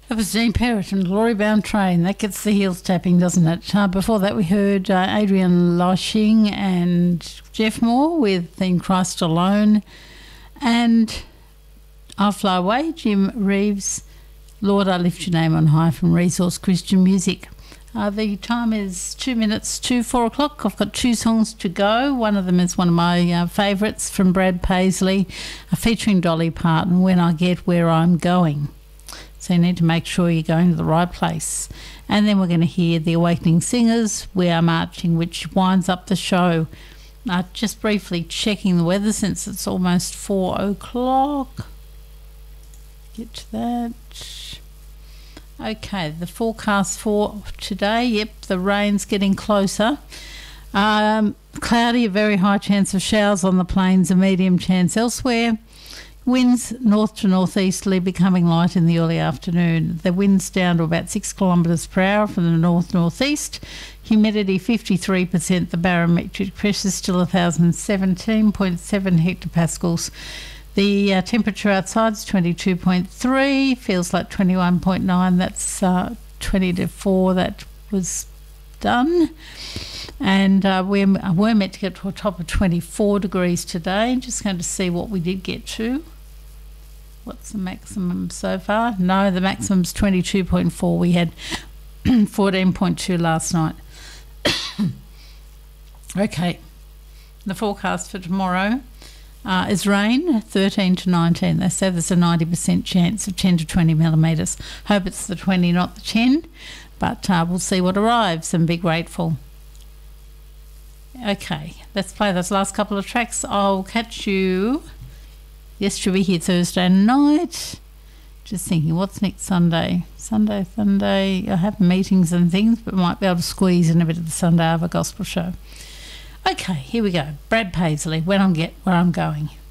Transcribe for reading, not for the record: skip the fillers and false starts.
That was Jean Parrott and Glory Bound Train. That gets the heels tapping, doesn't it? Before that we heard Adrian Loshing and Jeff Moore with In Christ Alone. And I'll Fly Away, Jim Reeves, Lord I Lift Your Name on High from Resource Christian Music. The time is 2 minutes to 4 o'clock. I've got two songs to go. One of them is one of my favourites from Brad Paisley, featuring Dolly Parton, When I Get Where I'm Going. So you need to make sure you're going to the right place. And then we're going to hear the Awakening Singers, We Are Marching, which winds up the show. Just briefly checking the weather since it's almost 4 o'clock. Get to that. Okay, the forecast for today, yep, the rain's getting closer. Cloudy, a very high chance of showers on the plains, a medium chance elsewhere. Winds north to northeasterly becoming light in the early afternoon. The wind's down to about 6 kilometres per hour from the north-northeast. Humidity 53%. The barometric pressure is still 1,017.7 hectopascals. The temperature outside is 22.3. Feels like 21.9. That's 20 to 4. That was done. And we're meant to get to a top of 24 degrees today. Just going to see what we did get to. What's the maximum so far? No, the maximum's 22.4. We had 14.2 last night. Okay. The forecast for tomorrow is rain, 13 to 19. They say there's a 90% chance of 10 to 20 millimetres. Hope it's the 20, not the 10. But we'll see what arrives and be grateful. Okay, let's play those last couple of tracks. I'll catch you. Yes, she'll be here Thursday night. Just thinking, what's next Sunday? Sunday. I have meetings and things, but might be able to squeeze in a bit of the Sunday Ava Gospel show. Okay, here we go. Brad Paisley, When I Get Where I'm Going.